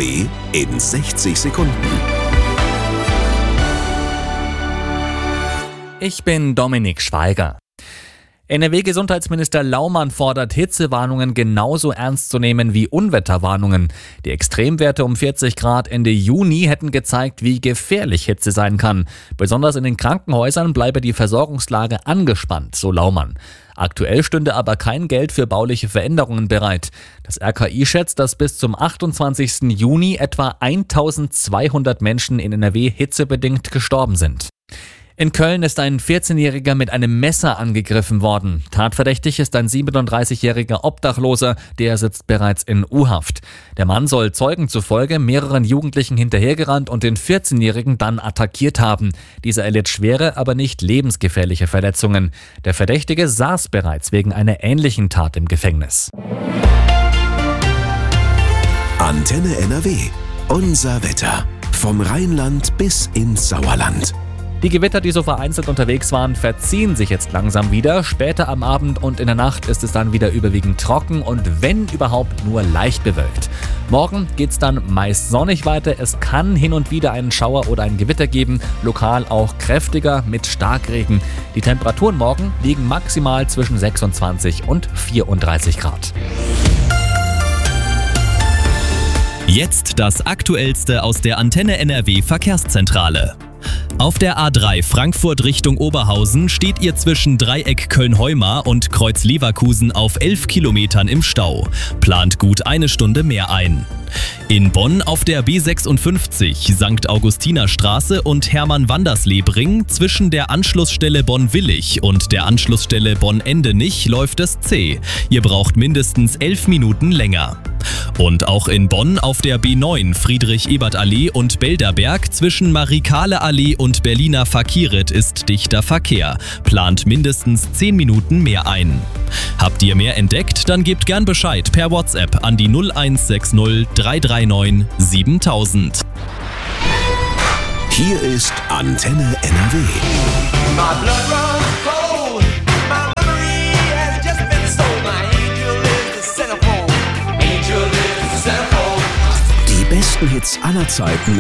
NRW in 60 Sekunden. Ich bin Dominik Schweiger. NRW-Gesundheitsminister Laumann fordert, Hitzewarnungen genauso ernst zu nehmen wie Unwetterwarnungen. Die Extremwerte um 40 Grad Ende Juni hätten gezeigt, wie gefährlich Hitze sein kann. Besonders in den Krankenhäusern bleibe die Versorgungslage angespannt, so Laumann. Aktuell stünde aber kein Geld für bauliche Veränderungen bereit. Das RKI schätzt, dass bis zum 28. Juni etwa 1200 Menschen in NRW hitzebedingt gestorben sind. In Köln ist ein 14-Jähriger mit einem Messer angegriffen worden. Tatverdächtig ist ein 37-jähriger Obdachloser, der sitzt bereits in U-Haft. Der Mann soll Zeugen zufolge mehreren Jugendlichen hinterhergerannt und den 14-Jährigen dann attackiert haben. Dieser erlitt schwere, aber nicht lebensgefährliche Verletzungen. Der Verdächtige saß bereits wegen einer ähnlichen Tat im Gefängnis. Antenne NRW. Unser Wetter. Vom Rheinland bis ins Sauerland. Die Gewitter, die so vereinzelt unterwegs waren, verziehen sich jetzt langsam wieder. Später am Abend und in der Nacht ist es dann wieder überwiegend trocken und wenn überhaupt nur leicht bewölkt. Morgen geht's dann meist sonnig weiter. Es kann hin und wieder einen Schauer oder ein Gewitter geben, lokal auch kräftiger mit Starkregen. Die Temperaturen morgen liegen maximal zwischen 26 und 34 Grad. Jetzt das Aktuellste aus der Antenne NRW Verkehrszentrale. Auf der A3 Frankfurt Richtung Oberhausen steht ihr zwischen Dreieck Köln-Heumar und Kreuz Leverkusen auf 11 Kilometern im Stau. Plant gut eine Stunde mehr ein. In Bonn auf der B56 St. Augustiner Straße und Hermann-Wanderslebring zwischen der Anschlussstelle Bonn-Willig und der Anschlussstelle Bonn-Endenich läuft es zäh. Ihr braucht mindestens 11 Minuten länger. Und auch in Bonn auf der B9 Friedrich-Ebert-Allee und Belderberg zwischen Marikale-Allee und Berliner Fakiret ist dichter Verkehr. Plant mindestens 10 Minuten mehr ein. Habt ihr mehr entdeckt? Dann gebt gern Bescheid per WhatsApp an die 0160 339 7000. Hier ist Antenne NRW. Die besten Hits aller Zeiten